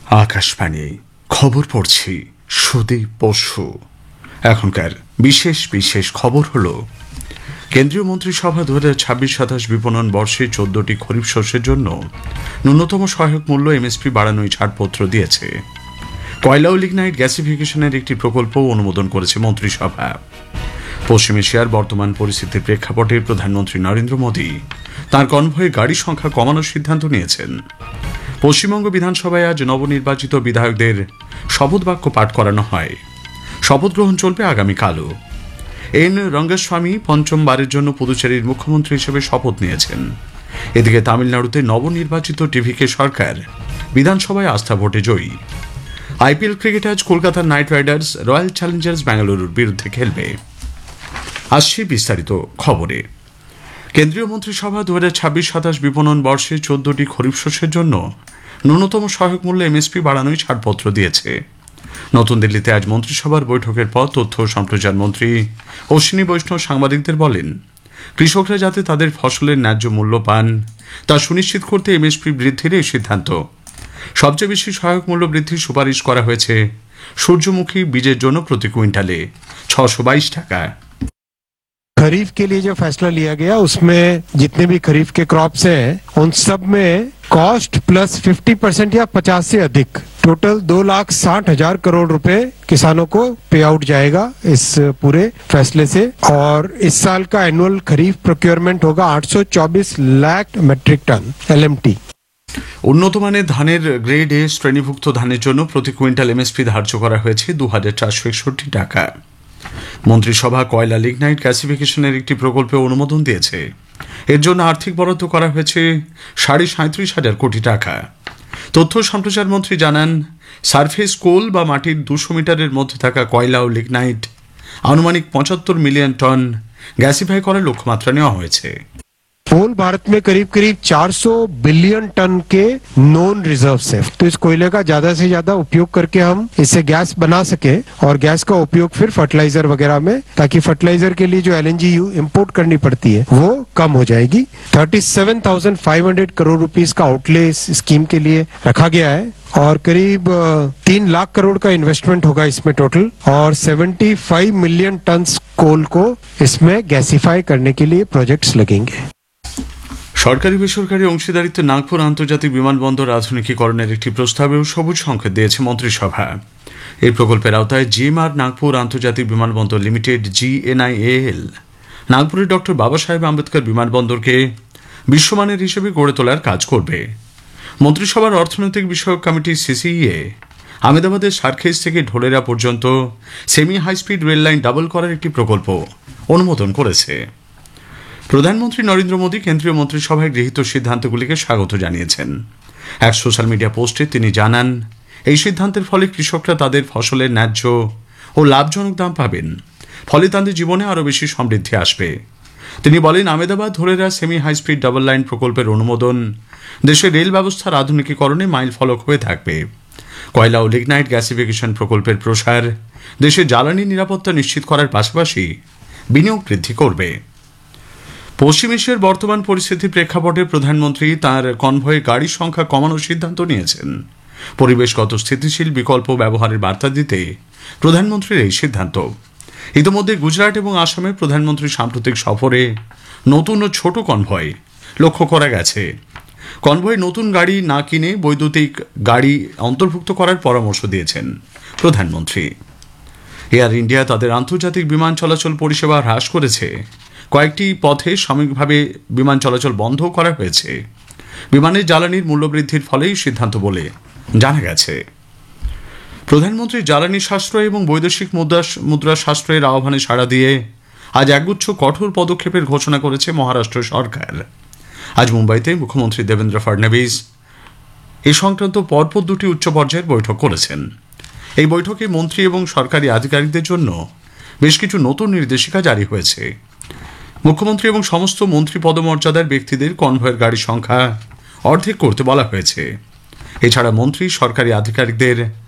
আকাশবাণী খবর পড়ছি সুদীপ বসু। এখনকার বিশেষ বিশেষ খবর হল, কেন্দ্রীয় মন্ত্রিসভা 2026-27 বিপণন বর্ষে 14টি খরিফ শস্যের জন্য ন্যূনতম সহায়ক মূল্য এমএসপি বাড়ানোয় ছাড়পত্র দিয়েছে। কয়লা ও লিগনাইট গ্যাসিফিকেশনের একটি প্রকল্প অনুমোদন করেছে মন্ত্রিসভা। পশ্চিম এশিয়ার বর্তমান পরিস্থিতির প্রেক্ষাপটে প্রধানমন্ত্রী নরেন্দ্র মোদী তাঁর কনভয়ে গাড়ি সংখ্যা কমানোর সিদ্ধান্ত নিয়েছেন। পশ্চিমবঙ্গ বিধানসভায় আজ নবনির্বাচিত বিধায়কদের শপথ বাক্য পাঠ করানো হয়। শপথ গ্রহণ চলবে আগামীকালও। এন রঙ্গস্বামী পঞ্চমবারের জন্য পুদুচেরির মুখ্যমন্ত্রী হিসেবে শপথ নিয়েছেন। এদিকে তামিলনাড়ুতে নবনির্বাচিত টিভিকে সরকার বিধানসভায় আস্থা ভোটে জয়ী। আইপিএল ক্রিকেটে আজ কলকাতার নাইট রাইডার্স রয়্যাল চ্যালেঞ্জার্স ব্যাঙ্গালুরুর বিরুদ্ধে খেলবে। আসছি বিস্তারিত খবরে। কেন্দ্রীয় মন্ত্রিসভা 2026-27 বিপণন বর্ষে 14টি খরিফ শস্যের জন্য ন্যূনতম সহায়ক মূল্য এমএসপি বাড়ানোয় ছাড়পত্র দিয়েছে। নতুন দিল্লিতে আজ মন্ত্রিসভার বৈঠকের পর তথ্য ও সম্প্রচার মন্ত্রী অশ্বিনী বৈষ্ণব সাংবাদিকদের বলেন, কৃষকরা যাতে তাদের ফসলের ন্যায্য মূল্য পান তা সুনিশ্চিত করতে এমএসপি বৃদ্ধির এই সিদ্ধান্ত। সবচেয়ে বেশি সহায়ক মূল্য বৃদ্ধির সুপারিশ করা হয়েছে সূর্যমুখী বীজের জন্য প্রতি কুইন্টালে 622 টাকা। खरीफ के लिए जो फैसला लिया गया उसमें जितने भी खरीफ के क्रॉप्स हैं उन सब में कॉस्ट प्लस 50% या 50 से अधिक टोटल 2,60,000 करोड़ रुपए किसानों को पे आउट जाएगा इस पूरे फैसले से। और इस साल का एनुअल खरीफ प्रोक्योरमेंट होगा 824 लाख मेट्रिक टन एलएमटी। উন্নত মানের ধানের গ্রেড এ শ্রেণীভুক্ত ধানের জন্য প্রতি কুইন্টাল এমএসপি ধার্য করা হয়েছে 2,461 টাকা। মন্ত্রিসভা কয়লা লিগনাইট গ্যাসিফিকেশনের একটি প্রকল্পে অনুমোদন দিয়েছে। এর জন্য আর্থিক বরাদ্দ করা হয়েছে 37,500 কোটি টাকা। তথ্য সম্প্রচার মন্ত্রী জানান, সারফেস কোল বা মাটির 200 মিটারের মধ্যে থাকা কয়লা ও লিগনাইট আনুমানিক 75 মিলিয়ন টন গ্যাসিফাই করার লক্ষ্যমাত্রা নেওয়া হয়েছে। होल भारत में करीब करीब 400 बिलियन टन के नॉन रिजर्व्स है, तो इस कोयले का ज्यादा से ज्यादा उपयोग करके हम इससे गैस बना सके और गैस का उपयोग फिर फर्टिलाइजर वगैरह में, ताकि फर्टिलाइजर के लिए जो एलएनजी इंपोर्ट करनी पड़ती है वो कम हो जाएगी। 37,500 करोड़ रुपीस का आउटले इस स्कीम के लिए रखा गया है और करीब 3 लाख करोड़ का इन्वेस्टमेंट होगा इसमें टोटल, और 75 मिलियन टन कोल को इसमें गैसिफाई करने के लिए प्रोजेक्ट्स लगेंगे। সরকারি বেসরকারি অংশীদারিত্বে নাগপুর আন্তর্জাতিক বিমানবন্দর আধুনিকীকরণের একটি প্রস্তাবেও সবুজ সংকেত দিয়েছে মন্ত্রিসভা। এই প্রকল্পের আওতায় জিএমআর নাগপুর আন্তর্জাতিক বিমানবন্দর লিমিটেড GNIAL নাগপুরের ডক্টর বাবা সাহেব আম্বেদকর বিমানবন্দরকে বিশ্বমানের হিসেবে গড়ে তোলার কাজ করবে। মন্ত্রিসভার অর্থনৈতিক বিষয়ক কমিটি CCEA আহমেদাবাদের সার্খেজ থেকে ঢোলেরা পর্যন্ত semi high speed rail line double করার একটি প্রকল্প অনুমোদন করেছে। প্রধানমন্ত্রী নরেন্দ্র মোদী কেন্দ্রীয় মন্ত্রিসভায় গৃহীত সিদ্ধান্তগুলিকে স্বাগত জানিয়েছেন। এক সোশ্যাল মিডিয়া পোস্টে তিনি জানান, এই সিদ্ধান্তের ফলে কৃষকরা তাদের ফসলের ন্যায্য ও লাভজনক দাম পাবেন, ফলে তাদের জীবনে আরও বেশি সমৃদ্ধি আসবে। তিনি বলেন, Ahmedabad ধরেরা semi high speed double line প্রকল্পের অনুমোদন দেশের রেল ব্যবস্থার আধুনিকীকরণে মাইল ফলক হয়ে থাকবে। কয়লা ও লিগনাইট গ্যাসিফিকেশন প্রকল্পের প্রসার দেশে জ্বালানি নিরাপত্তা নিশ্চিত করার পাশাপাশি বিনিয়োগ বৃদ্ধি করবে। পশ্চিম এশিয়ার বর্তমান পরিস্থিতির প্রেক্ষাপটে প্রধানমন্ত্রী তাঁর কনভয়ে গাড়ির সংখ্যা কমানোর সিদ্ধান্ত নিয়েছেন। পরিবেশগত স্থিতিশীল বিকল্প ব্যবহারের বার্তা দিতে প্রধানমন্ত্রীর এই সিদ্ধান্ত। ইতিমধ্যে গুজরাট এবং আসামে প্রধানমন্ত্রীর সাম্প্রতিক সফরে নতুন ও ছোট কনভয় লক্ষ্য করা গেছে। কনভয়ে নতুন গাড়ি না কিনে বৈদ্যুতিক গাড়ি অন্তর্ভুক্ত করার পরামর্শ দিয়েছেন প্রধানমন্ত্রী। এয়ার ইন্ডিয়া তাদের আন্তর্জাতিক বিমান চলাচল পরিষেবা হ্রাস করেছে। কয়েকটি পথে সাময়িকভাবে বিমান চলাচল বন্ধ করা হয়েছে। বিমানের জ্বালানির মূল্যবৃদ্ধির ফলেই সিদ্ধান্ত বলে জানা গেছে। প্রধানমন্ত্রী জ্বালানি সাশ্রয় এবং বৈদেশিক মুদ্রা সাশ্রয়ের আহ্বানে সাড়া দিয়ে আজ একগুচ্ছ কঠোর পদক্ষেপের ঘোষণা করেছে মহারাষ্ট্র সরকার। আজ মুম্বাইতে মুখ্যমন্ত্রী দেবেন্দ্র ফডনবিস এ সংক্রান্ত পরপর দুটি উচ্চ পর্যায়ের বৈঠক করেছেন। এই বৈঠকে মন্ত্রী এবং সরকারি আধিকারিকদের জন্য বেশ কিছু নতুন নির্দেশিকা জারি হয়েছে। মুখ্যমন্ত্রী এবং সমস্ত মন্ত্রী পদমর্যাদার ব্যক্তিদের কনভয়ের গাড়ির সংখ্যা অর্ধেক করতে বলা হয়েছে। এছাড়া মন্ত্রী সরকারি আধিকারিকদের